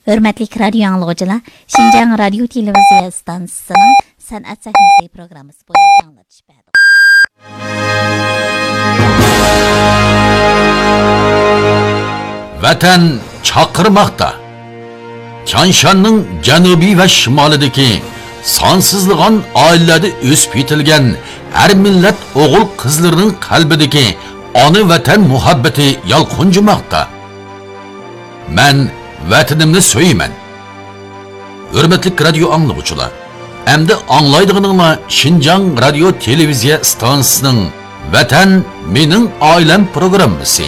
Hürmetli radyo anlıqçılar, Şinjan Radyo Televiziya Stansiyasının Sanat Sahnesi programması boyunca anlatışmadı. Vatan çaqırmaqda. Çanshanning janubiy va shimolidagi sonsizligan oilalarda o'sib yetilgan har millat o'g'il qizlarining qalbidagi ona vatan muhabbati yalqunjimoqda. Men vatanimni so'yman. Hurmatli radio anglag'uchilar, endi anglaydiganinglar Şinjan Radio Televiziya stansiyasining Vatan mening oilam programmasi.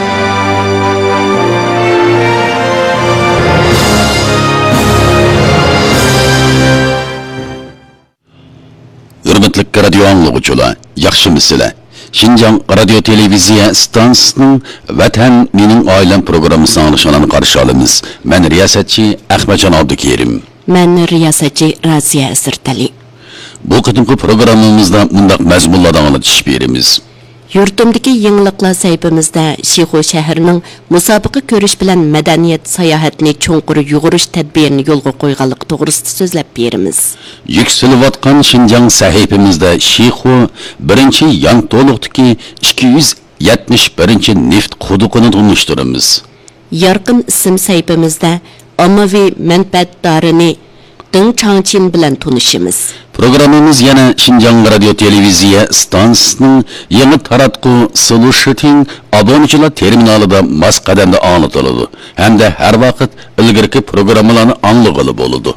Hürmetli radio anlıqçılar, yaxşımısılar. Şinjan Radio Televiziya stansiyasining Vatan mening oilam programmasini anglashini qarshi olamiz. Men riyosatchi Ahmadjon Abdukerim. Men riyosatchi Raziya Asirtali. Bu qadimgi programmamizda mundaq mazmunlardan anglatish beramiz. Yurtimdagi yangiliklar sayfimizda Shixo shahrining musobaqa ko'rish bilan madaniyat sayohatini cho'nqur yug'urish tadbirini yo'lga qo'yganlik to'g'risida so'zlab beramiz. Yukselayotgan Şinjan sahifamizda Shixo birinchi yan to'liqdagi 271 neft quduqini tunishtiramiz. Yorqin ism sayfimizda ommaviy manfaatdorini Deng Changqin bilan tunishimiz. Programmamiz yana Şinjan Radio Televiziya stansiyasining yangi taratqu Solution abonechilar terminalida mos qadamda anlatiladi hamda har vaqt ilgirki programmalarni anglag'ili bo'ladi.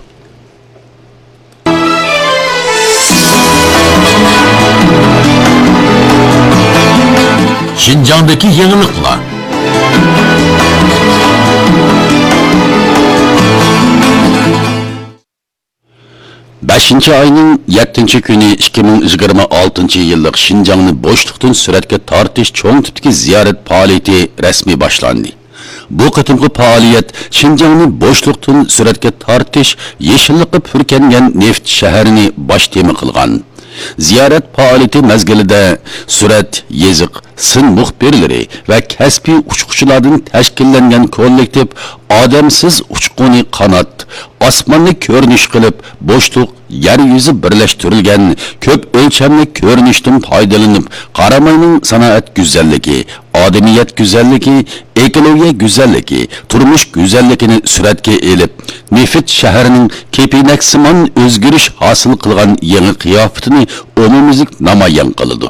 Şinjandagi yangiliklar. Beşinci ayının 7. günü 2026 yıllık Şinjan'ı boşluktan suratga tartish cho'ng tipdagi ziyorat faoliyati rasmiy boshlandi. Bu qatimqi faoliyat Şinjan'ı boşluktan suratga tartish yeşillikqa purkangan neft shaharini bosh tema qilgan. Ziyorat faoliyati mezgilida surat, yeziq, sin muxbirlari va kasbiy uchquchilardan tashkillangan kollektiv odamsiz uchquni qanot osmonni ko'rinish qilib bo'shliq yer yuzi birlashtirilgan ko'p o'lchamli ko'rinishdan foydalanib qaramayning sanoat go'zalligi, odamiyat go'zalligi, ekologiya go'zalligi, turmush go'zalligini suratga elib, Neft shahrining kepinaksimon o'zgarish hosil qilgan yangi qiyofatini umumiylik namoyon qiladi.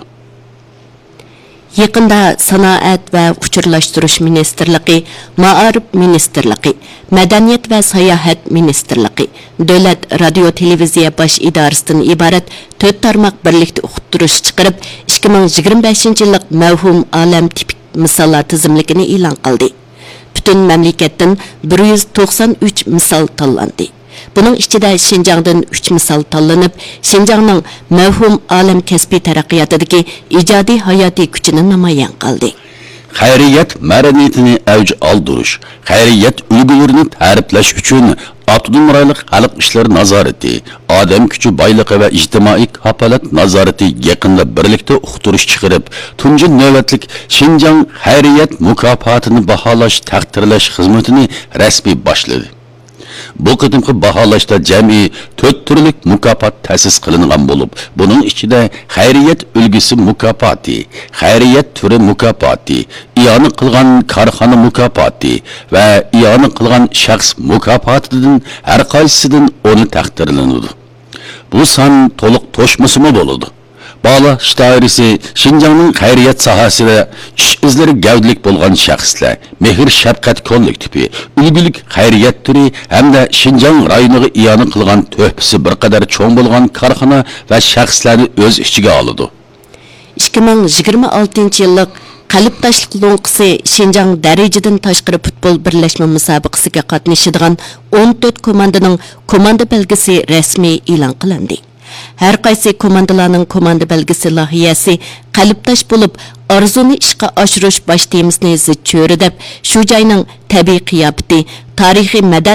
Yaqında Sanoat va Uchirlashtirish Ministerligi, Ma'arif Ministerligi, Madaniyat va Sayohat Ministerligi, Davlat Radio Televiziya bosh idorasidan iborat 4 tarmoq birlikda o'qitish chiqarib, 2025-yillik mavhum olam tipik misollar tizimligini e'lon qildi. Butun mamlakatdan 193 misol tanlandi. Bunun içinde Şinjan'dan 3 misal tanlanıp, Şinjan'ın mevhum alem kesbi terakkiyatındaki icadi hayati gücünü namayan kaldı. Xayriyat madaniyatini avj aldırış, xayriyat ulgularini ta'riflash uchun Abdunum rayonlik xalq ishlari nazorati, odam kuchi boyligi va ijtimoiy kafolat nazorati yaqinda birlikda uqtirish chiqarib, tunji navbatlik Şinjan xayriyat mukofotini baholash, taqdirlash xizmatini rasmiy boshladi. Bu qadimki baholashda jami 4 turlik mukofot ta'sis qilingan bo'lib, buning ichida xayriyat ulgisi mukofoti, xayriyat turi mukofoti, iyoni qilgan korxona mukofoti va iyoni qilgan shaxs mukofotidan har qaysisidan o'ni taqdirlanadi. Bu son to'liq to'shmasimi bo'ladi. Bağlaş dairesi Şinjan'ın xayriyat sahasida ish izlari gavdlik bo'lgan shaxslar, mehr shafqat kollektivi, ulgulik xayriyat turi hamda Şinjan rayoniga iyoni qilgan to'hpisi bir qadar cho'ng bo'lgan korxona va shaxslarni o'z ichiga oladi. 2026 yillik Qalb tashliq lo'nqisi Şinjan darajadan tashqari futbol birlashma musobaqasiga qatnashadigan 14 komandaning komanda belgisi rasmiy e'lon qilindi. Her qaysi komandalarning komanda belgisi lohiyasi qalbdosh bo'lib, arzuni ishga oshirish bosh temisini zid cho'ri deb, shu joyning tabiiy qiyofati, tarixiy